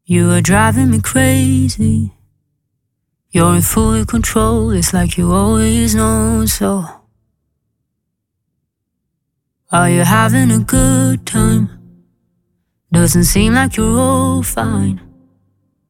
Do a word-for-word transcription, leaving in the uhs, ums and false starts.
You are driving me crazy. You're in full control, it's like you always know so. Are you having a good time? Doesn't seem like you're all fine.